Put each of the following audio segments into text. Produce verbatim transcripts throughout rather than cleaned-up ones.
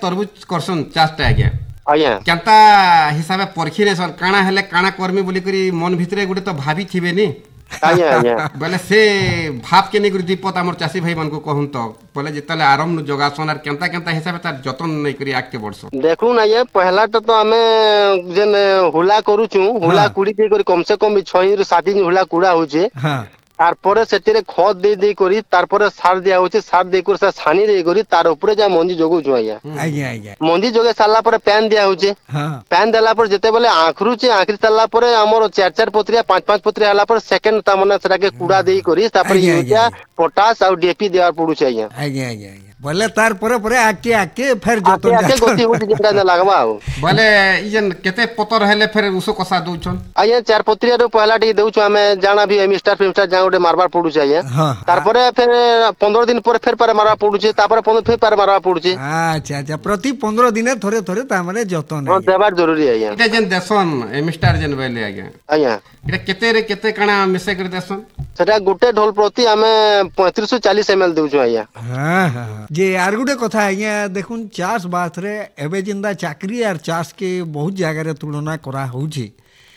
तरबुज करसन चाषटा आज्ञा आज्ञा केनता हिसाब परखी ने सन काଣା हेले काଣା करमी बोली करी मन भितरे गुटे तो भाभी थिबे नी आज्ञा आज्ञा बोले से भाव के नहीं दीपत आम चाषी भाई मान को कहूँ तो बोले जिते आरंभ जोगासन आर केनता केनता हिसाब तार जतन नहीं करी आगे बढ़सन देखू ना ये पहला तो, तो आमे जेन हुला करूछु हुला कुड़ी दे करी कम से कम छह रु सात दिन हुला कुड़ा होचे तारपरे सेटिरे खत दे दे करी तारपरे सार दिया होचे सार दे कर छानी दे करी तार ऊपर जा मंजी जोगुछु आया आज्ञा आज्ञा मंजी जोगे सारला परे पैन दिया होचे पैन देला पर जेते बेले आखरुचे आखरी सारला परे हमर चार चार पत्रिया पांच पांच पत्रिया हला पर सेकंड ता मने सेटा के कुड़ा देई करी तापर यूरिया पोटास और डीएपी देवार पड़ुचे आया आज्ञा आज्ञा बोले तार परे परे आके आके फिर आके आके गोती होती जेटा न लागबा हो बोले ई जन केते पतर हेले फिर उसो कसा दउछन आया चार पत्रिया रो पहला टी दउछु हमें जाना भी मिस्टर फिल्टर जा गोटे मारबार पड़ुचे आया तारपरे फिर पंद्रह दिन पर फिर पर मारबा पड़ुचे तापर पंद्रह फिर पर मारबा पड़ुचे अच्छा अच्छा प्रति पंद्रह दिन थोरे थोरे ता माने जतन हां देबार जरूरी आया इटा जन देसन मिस्टर जन बेले आज्ञा आया इटा केते रे केते काଣା मिसे कर देसन सेटा गोटे ढोल प्रति हमें पैंतीस सौ चालीस एमएल दउछु आया हां हां जे आर गुटे कथा आज्ञा देखुन चाष बात रे एबे जिंदा चाकरी आर चाष के बहुत जगह रे तुलना करा होउची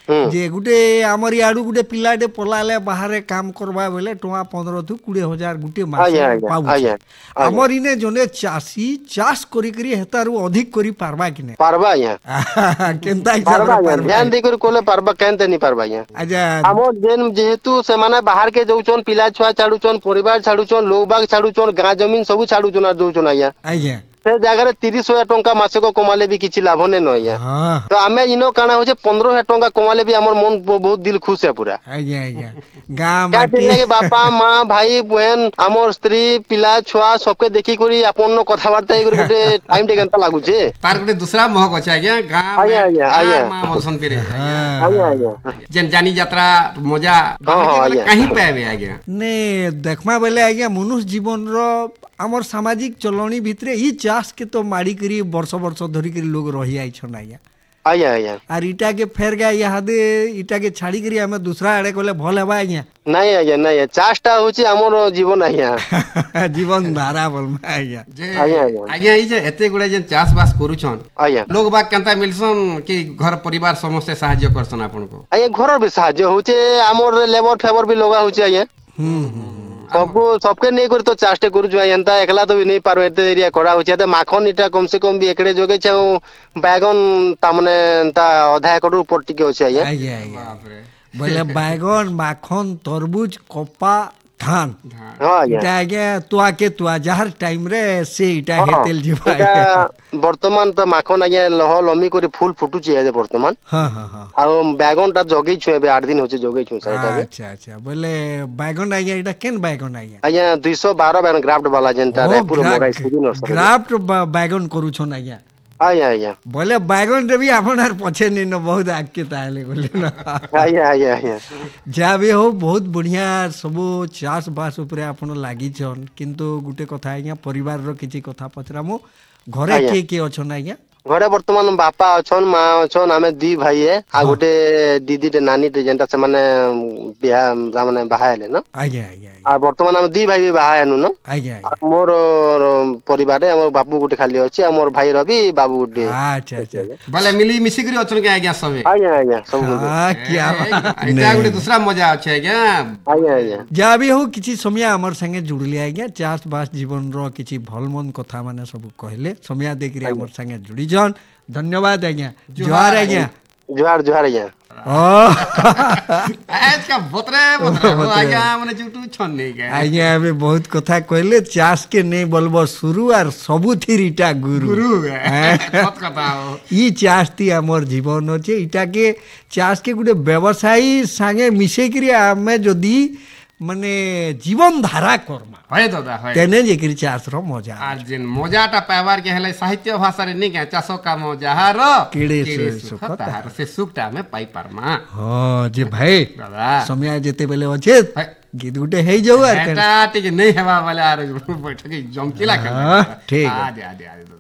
जे गुटे हमर याडू गुटे पिलाडे पलाले बाहरे काम करबा बेले टोआ पंद्रह थु बीस हजार गुटे मास पाउ हमर इने जने चासी चाष करी करी हेतारु अधिक करी पारबा किने पारबा या केनता पारबा ध्यान दे करी कोले पारबा केनते नि पारबा या अच्छा हमर जेन जेहेतु से माने बाहर के जाउचन पिला छुआ छाडुचन परिवार छाडुचन लोग बाग छाडुचन गां जमीन सब छाडुचन आ जाउचन आया आज्ञा से जगह तीस हजार टंका मासक कमाले भी किसी लाभ नहीं न तो आमे इनो काना हो पंद्रह हजार टंका कमाले भी हमर मन बहुत दिल खुश है पूरा आज्ञा आज्ञा गां माटी के बापा माँ भाई बहन हमर स्त्री पिला छुआ सबके देखि करी अपन कथा वार्ता करी गोटे टाइम टेकन लागु छे तार गोटे दूसरा महक अछि आज्ञा गां आज्ञा आज्ञा आज्ञा मां बोलसन फिरे आज्ञा आज्ञा जेन जानी यात्रा मजा कहीं पाबे आज्ञा ने देखमा बेले आज्ञा मनुष्य जीवन रो हमर सामाजिक चलनी भितरे ई चाष के तो माड़ी करी वर्ष वर्ष धरी करी लोग रही आई छन आया आया आया आर इटा के फेर गया यादे इटा के छाड़ी करी हमें दूसरा आड़े कोले भल हेबा आया नहीं आया नहीं चाषटा होची हमर जीवन आया जीवन धारा बोलमा आया आया आया आज्ञा ई जे एते गुडे जेन चाष बास करूछन आया लोग बा केनता मिलसन कि घर परिवार समस्त सहाय्य करसन आपन को आया घर भी सहाय्य होचे हमर लेबर फेवर भी लोगा होचे आया हम्म सबको सबके नहीं कर तो चाष्टे करू जो एंता एकला तो भी नहीं पारो एते एरिया करा होचे त माखन इटा कम से कम भी एकड़े जोगे छ बैगन ता माने ता आधा एकड़ ऊपर टिके होचे आया आया बाप रे बोले बैगन माखन तरबूज कपा धान हां इटा आगे तुआ के तुआ जहर टाइम रे से इटा हेतेल जीवा वर्तमान त माखन आगे लह लमी करी फूल फुटू छी आजे वर्तमान हां हां हां आ बैगन ता जोगे छु एबे आठ दिन होचे जोगे छु साइड में अच्छा अच्छा बोले बैगन आगे इटा केन बैगन आगे आया दो सौ बारह बैगन ग्राफ्ट वाला जनता रे पूरा मोरा सीजन ग्राफ्ट बैगन करू छन आगे आया आया बोले बैगन रे भी आपन आर पछे नि न बहुत आके ताले बोले ना आया आया आया जा भी हो बहुत बढ़िया सब चाष बास ऊपर आपन लागी छन किंतु गुटे कथा आज्ञा परिवार रो किछि कथा पचरामु घरे के के अछन आज्ञा घरे वर्तमान बापा अछन माँ अछन आमे दी भाई है आ गोटे दीदी टे नानी टे जेंटा से माने बियाह माने बाहा हेले न आज्ञा आज्ञा आ वर्तमान हम दी भाई भी बाहा हेनु न आज्ञा मोर परिवार रे हमर बाबू गोटे खाली अछि हमर भाई रो भी बाबू गोटे अच्छा अच्छा भले मिली मिसी करी अछन के आज्ञा सबे आज्ञा आज्ञा सब हां क्या एटा गोटे दूसरा मजा अछि आज्ञा आज्ञा आज्ञा जा भी हो किछि समय हमर संगे जुड़ली आज्ञा चाष बास जीवन रो किछि भलमन कथा माने सब कहले समय देखि हमर संगे जुड़ी जन धन्यवाद आज्ञा जोहार आज्ञा जोहार जोहार आज्ञा आज का बोतरे बोतरे हो आज्ञा माने जुटू छन नहीं के आज्ञा अबे बहुत कथा कहले चाष के नहीं बोलबो शुरू आर सबु थिरिटा गुरु गुरु बहुत कथा हो ई चाष ती हमर जीवन होचे इटा के चाष के गुटे व्यवसायी संगे मिसे करी हमें जदी माने जीवन धारा करमा होय दादा होय तेने जेकरी चाष रो मजा आज जिन मजाटा पाइबार के हेले साहित्य भाषा रे नहीं के चाषो का मजा हार केड़े से सुख तार से सुखटा में पाई परमा हां जे भाई दादा समय जेते बेले होचे गीत गुटे हेई जाऊ आर एटा टिके नहीं हेबा वाला आर बैठक जमकिला कर ठीक आ दे आ दे